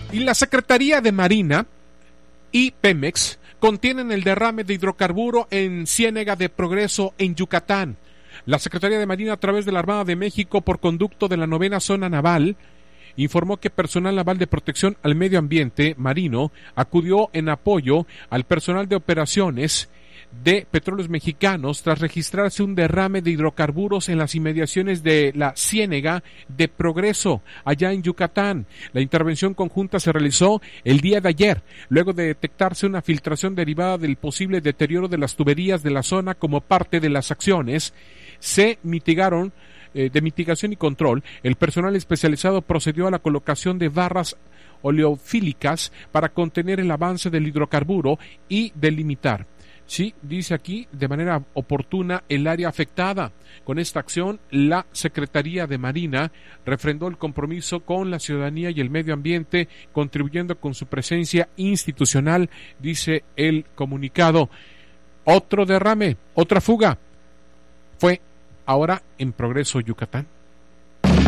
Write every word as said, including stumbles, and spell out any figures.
Y la Secretaría de Marina y Pemex contienen el derrame de hidrocarburo en Ciénega de Progreso, en Yucatán. La Secretaría de Marina, a través de la Armada de México, por conducto de la novena zona naval, informó que personal naval de protección al medio ambiente marino acudió en apoyo al personal de operaciones de Petróleos Mexicanos tras registrarse un derrame de hidrocarburos en las inmediaciones de la Ciénega de Progreso, allá en Yucatán. La intervención conjunta se realizó el día de ayer, luego de detectarse una filtración derivada del posible deterioro de las tuberías de la zona. Como parte de las acciones se mitigaron eh, de mitigación y control, el personal especializado procedió a la colocación de barras oleofílicas para contener el avance del hidrocarburo y delimitar, sí, dice aquí, de manera oportuna el área afectada. Con esta acción, la Secretaría de Marina refrendó el compromiso con la ciudadanía y el medio ambiente, contribuyendo con su presencia institucional, dice el comunicado. Otro derrame, otra fuga, fue ahora en Progreso, Yucatán.